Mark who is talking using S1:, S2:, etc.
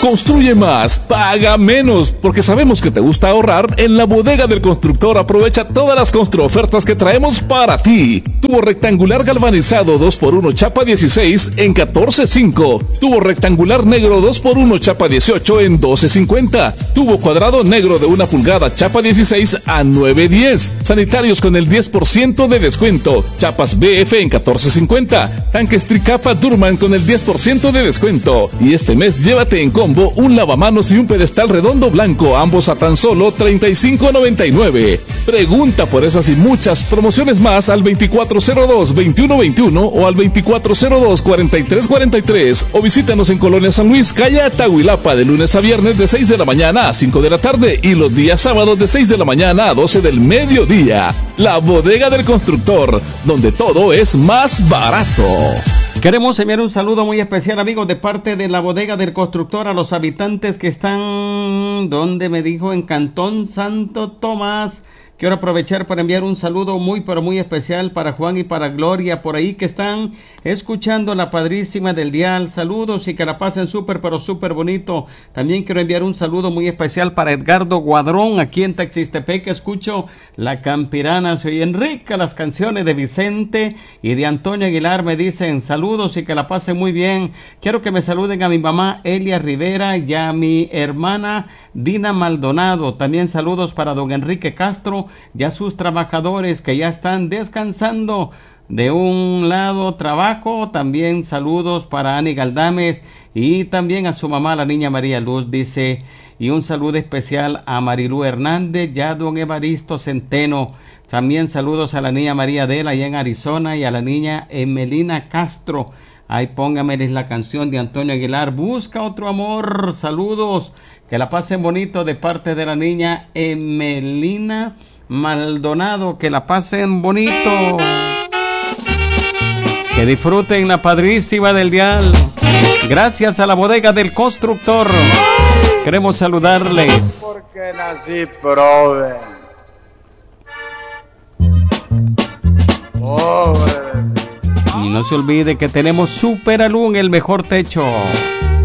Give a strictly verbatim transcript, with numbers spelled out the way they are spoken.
S1: Construye más, paga menos, porque sabemos que te gusta ahorrar. En la Bodega del Constructor aprovecha todas las construofertas que traemos para ti. Tubo rectangular galvanizado dos por uno chapa dieciséis en catorce cinco. Tubo rectangular negro dos por uno chapa dieciocho en doce cincuenta. Tubo cuadrado negro de una pulgada chapa dieciséis a nueve diez. Sanitarios con el diez por ciento de descuento. Chapas B F en catorce cincuenta. Tanques Tricapa Durman con el diez por ciento de descuento. Y este mes llévate en combo un lavamanos y un pedestal redondo blanco, ambos a tan solo treinta y cinco noventa y nueve. Pregunta por esas y muchas promociones más al veinticuatro cero dos veintiuno veintiuno o al veinticuatro cero dos cuarenta y tres cuarenta y tres o visítanos en Colonia San Luis, calle Atahuilapa, de lunes a viernes de seis de la mañana a cinco de la tarde y los días sábados de seis de la mañana a doce del mediodía. La Bodega del Constructor, donde todo es más barato.
S2: Queremos enviar un saludo muy especial, amigos, de parte de la Bodega del Constructor a los habitantes que están, donde me dijo, en Cantón Santo Tomás. Quiero aprovechar para enviar un saludo muy, pero muy especial para Juan y para Gloria, por ahí que están escuchando la padrísima del dial. Saludos y que la pasen súper, pero súper bonito. También quiero enviar un saludo muy especial para Edgardo Guadrón, aquí en Texistepec, que escucho La Campirana. Se oyen ricas las canciones de Vicente y de Antonio Aguilar. Me dicen saludos y que la pasen muy bien. Quiero que me saluden a mi mamá Elia Rivera y a mi hermana Dina Maldonado. También saludos para don Enrique Castro y a sus trabajadores que ya están descansando. De un lado trabajo, también saludos para Ani Galdames y también a su mamá, la niña María Luz, dice, y un saludo especial a Marilú Hernández y a don Evaristo Centeno. También saludos a la niña María Adela allá en Arizona y a la niña Emelina Castro. Ahí póngameles la canción de Antonio Aguilar, Busca Otro Amor. Saludos, que la pasen bonito de parte de la niña Emelina Maldonado, que la pasen bonito, que disfruten la padrísima del dial. Gracias a la Bodega del Constructor, queremos saludarles.
S3: Porque nací pobre. Pobre.
S2: Y no se olvide que tenemos Super Alum, el mejor techo.